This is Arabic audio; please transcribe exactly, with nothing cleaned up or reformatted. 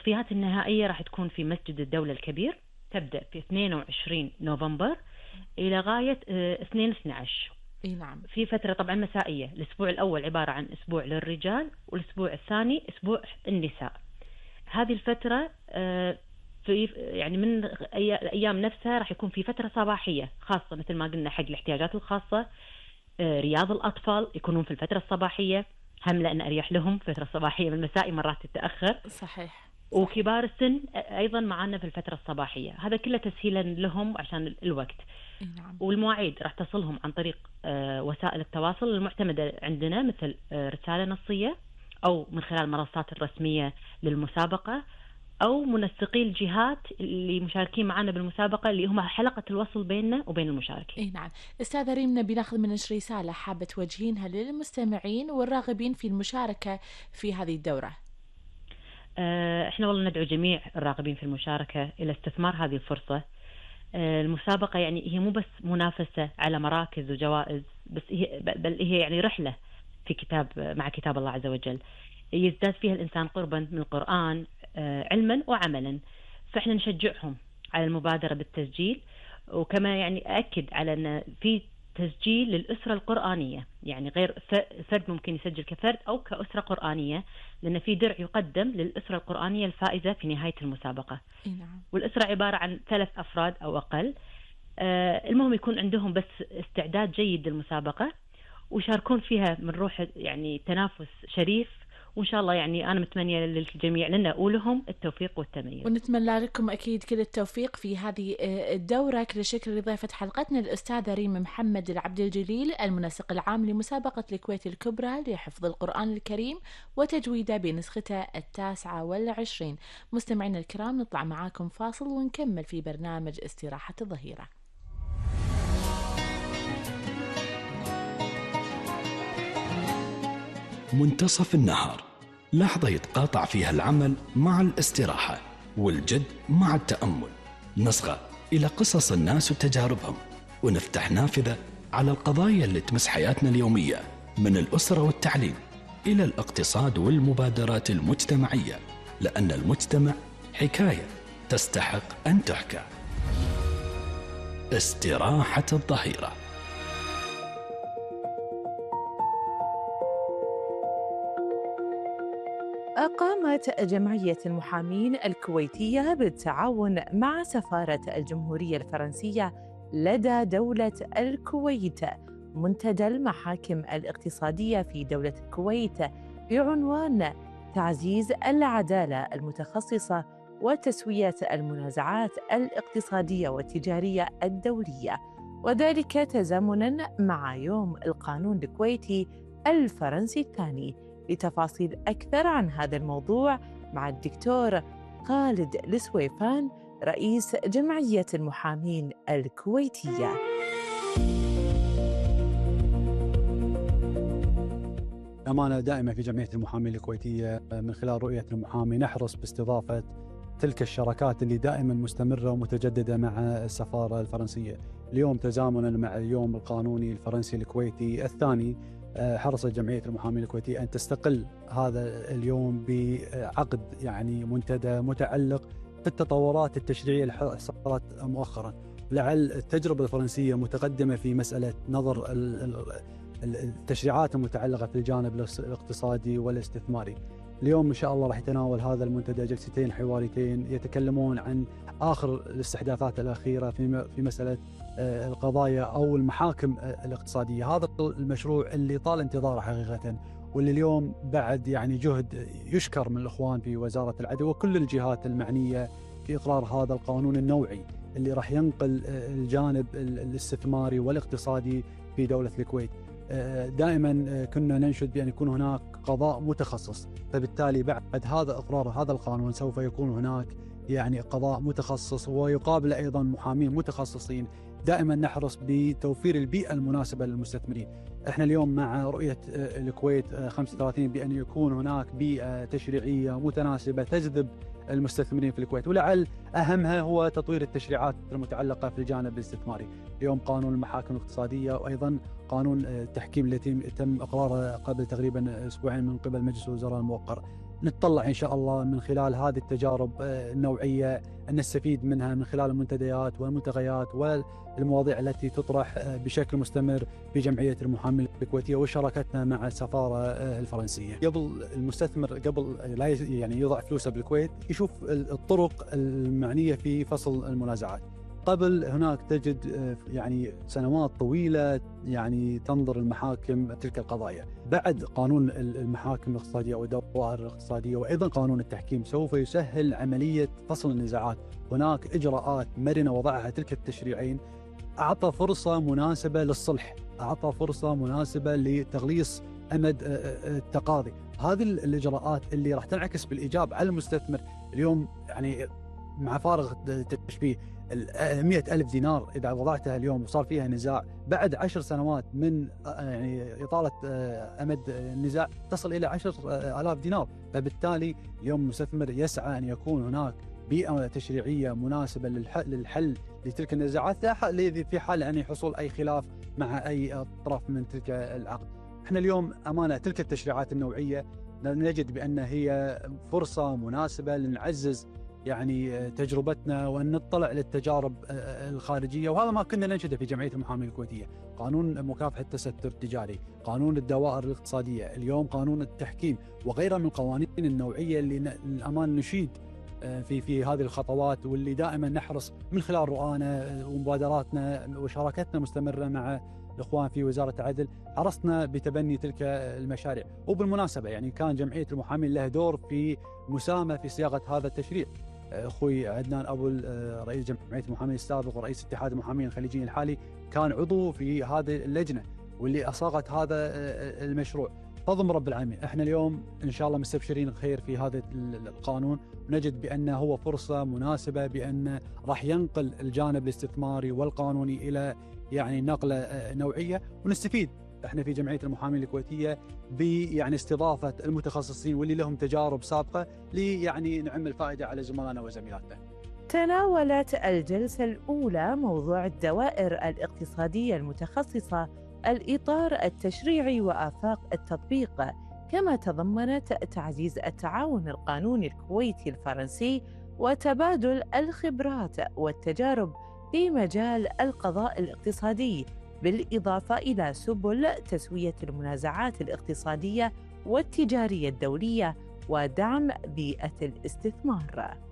التصفيات النهائية راح تكون في مسجد الدولة الكبير، تبدأ في اثنين وعشرين نوفمبر إلى غاية اثنين اثنا عشر. اي نعم. في فترة طبعا مسائية، الأسبوع الأول عبارة عن أسبوع للرجال، والأسبوع الثاني أسبوع النساء. هذه الفترة في يعني من الأيام نفسها راح يكون في فترة صباحية خاصة مثل ما قلنا حق الاحتياجات الخاصة. رياض الأطفال يكونون في الفترة الصباحية، هم لأن أريح لهم فترة صباحية، من المسائي مرات تتأخر. صحيح. وكبار السن أيضا معنا في الفترة الصباحية، هذا كله تسهيلا لهم عشان الوقت. نعم. والمواعيد راح تصلهم عن طريق وسائل التواصل المعتمدة عندنا، مثل رسالة نصية أو من خلال المنصات الرسمية للمسابقة، أو منسقي الجهات اللي مشاركين معنا بالمسابقة اللي هم حلقة الوصل بيننا وبين المشاركين. إيه نعم. أستاذة ريم، نبي ناخذ منك رسالة حابة توجهينها للمستمعين والراغبين في المشاركة في هذه الدورة. احنا والله ندعو جميع الراغبين في المشاركة إلى استثمار هذه الفرصة. المسابقة يعني هي مو بس منافسة على مراكز وجوائز، بس هي بل هي يعني رحلة في كتاب مع كتاب الله عز وجل، يزداد فيها الإنسان قربا من القرآن علما وعملا. فإحنا نشجعهم على المبادرة بالتسجيل، وكما يعني أكد على أن في تسجيل للأسرة القرآنية، يعني غير فرد ممكن يسجل كفرد أو كأسرة قرآنية، لأن في درع يقدم للأسرة القرآنية الفائزة في نهاية المسابقة. نعم. والأسرة عبارة عن ثلاث أفراد أو أقل. آه المهم يكون عندهم بس استعداد جيد للمسابقة، ويشاركون فيها من روح يعني تنافس شريف، وإن شاء الله يعني أنا متمنية للجميع لنا أقولهم التوفيق والتميز. ونتمنى لكم أكيد كل التوفيق في هذه الدورة. كل الشكر لضيفة حلقتنا الأستاذة ريم محمد العبد الجليل، المنسق العام لمسابقة الكويت الكبرى لحفظ القرآن الكريم وتجويده بنسخته التاسعة والعشرين. مستمعينا الكرام، نطلع معاكم فاصل ونكمل في برنامج استراحة الظهيرة. منتصف النهار، لحظة يتقاطع فيها العمل مع الاستراحة والجد مع التأمل. نصغى إلى قصص الناس وتجاربهم، ونفتح نافذة على القضايا اللي تمس حياتنا اليومية، من الأسرة والتعليم إلى الاقتصاد والمبادرات المجتمعية، لأن المجتمع حكاية تستحق أن تحكى. استراحة الظهيرة. أقامت جمعية المحامين الكويتية بالتعاون مع سفارة الجمهورية الفرنسية لدى دولة الكويت منتدى المحاكم الاقتصادية في دولة الكويت بعنوان تعزيز العدالة المتخصصة وتسوية المنازعات الاقتصادية والتجارية الدولية، وذلك تزامناً مع يوم القانون الكويتي الفرنسي الثاني. لتفاصيل أكثر عن هذا الموضوع مع الدكتور خالد السويفان، رئيس جمعية المحامين الكويتية. أمانة دائمة في جمعية المحامين الكويتية من خلال رؤية المحامي نحرص باستضافة تلك الشراكات اللي دائما مستمرة ومتجددة مع السفارة الفرنسية. اليوم تزامنا مع اليوم القانوني الفرنسي الكويتي الثاني، حرصت جمعية المحامين الكويتية أن تستقل هذا اليوم بعقد يعني منتدى متعلق في التطورات التشريعية اللي صارت مؤخرا. لعل التجربة الفرنسية متقدمة في مسألة نظر التشريعات المتعلقة في الجانب الاقتصادي والاستثماري. اليوم إن شاء الله راح يتناول هذا المنتدى جلستين حواريتين يتكلمون عن آخر الاستحداثات الأخيرة في في مسألة القضايا أو المحاكم الاقتصادية. هذا المشروع اللي طال انتظاره حقيقة، واللي اليوم بعد يعني جهد يشكر من الإخوان في وزارة العدل وكل الجهات المعنية في إقرار هذا القانون النوعي اللي راح ينقل الجانب الاستثماري والاقتصادي في دولة الكويت. دائما كنا ننشد بأن يكون هناك قضاء متخصص، فبالتالي بعد هذا إقرار هذا القانون سوف يكون هناك يعني قضاء متخصص ويقابل أيضا محامين متخصصين. دائما نحرص بتوفير البيئة المناسبة للمستثمرين. احنا اليوم مع رؤية الكويت خمسة وثلاثين بأن يكون هناك بيئة تشريعية متناسبة تجذب المستثمرين في الكويت، ولعل أهمها هو تطوير التشريعات المتعلقة في الجانب الاستثماري. اليوم قانون المحاكم الاقتصادية وأيضا قانون التحكيم التي تم إقراره قبل تقريبا أسبوعين من قبل مجلس الوزراء الموقر. نتطلع إن شاء الله من خلال هذه التجارب النوعية أن نستفيد منها من خلال المنتديات والملتقيات والمواضيع التي تطرح بشكل مستمر في جمعية المحامين الكويتية وشراكتنا مع السفارة الفرنسية. قبل المستثمر قبل لا يعني يضع فلوسه بالكويت يشوف الطرق المعنية في فصل المنازعات. قبل هناك تجد يعني سنوات طويلة يعني تنظر المحاكم تلك القضايا. بعد قانون المحاكم الاقتصادية والدوائر الاقتصادية وأيضا قانون التحكيم سوف يسهل عملية فصل النزاعات. هناك إجراءات مرنة وضعها تلك التشريعين، أعطى فرصة مناسبة للصلح، أعطى فرصة مناسبة لتغليص أمد التقاضي. هذه الإجراءات اللي راح تنعكس بالإيجاب على المستثمر. اليوم يعني مع فارغ التشبيه مئة ألف دينار إذا وضعتها اليوم وصار فيها نزاع بعد عشر سنوات من يعني إطالة أمد النزاع تصل إلى عشر آلاف دينار. فبالتالي اليوم المستثمر يسعى أن يكون هناك بيئة تشريعية مناسبة للحل لتلك النزاعات في حال أن يحصل أي خلاف مع أي طرف من تلك العقد. احنا اليوم أمانة تلك التشريعات النوعية نجد بأن هي فرصة مناسبة لنعزز يعني تجربتنا وأن نطلع للتجارب الخارجية، وهذا ما كنا ننشده في جمعية المحامين الكويتية. قانون مكافحة التستر التجاري، قانون الدوائر الاقتصادية، اليوم قانون التحكيم وغيرها من القوانين النوعية اللي الأمان نشيد في في هذه الخطوات، واللي دائما نحرص من خلال رؤانا ومبادراتنا وشراكتنا مستمرة مع الإخوان في وزارة العدل حرصنا بتبني تلك المشاريع. وبالمناسبة يعني كان جمعية المحامين لها دور في مساهمة في صياغة هذا التشريع. أخوي عدنان أبو رئيس جمعية المحامين السابق ورئيس اتحاد المحامين الخليجيين الحالي كان عضو في هذه اللجنة واللي أصاغت هذا المشروع. فضل رب العالمين احنا اليوم إن شاء الله مستبشرين خير في هذا القانون، ونجد بأنه هو فرصة مناسبة بأن راح ينقل الجانب الاستثماري والقانوني إلى يعني نقلة نوعية، ونستفيد احنا في جمعية المحامين الكويتية بيعني استضافة المتخصصين واللي لهم تجارب سابقة لي يعني نعم الفائدة على زملائنا وزميلاتنا. تناولت الجلسة الأولى موضوع الدوائر الاقتصادية المتخصصة، الإطار التشريعي وآفاق التطبيق، كما تضمنت تعزيز التعاون القانوني الكويتي الفرنسي وتبادل الخبرات والتجارب في مجال القضاء الاقتصادي، بالإضافة إلى سبل تسوية المنازعات الاقتصادية والتجارية الدولية ودعم بيئة الاستثمار.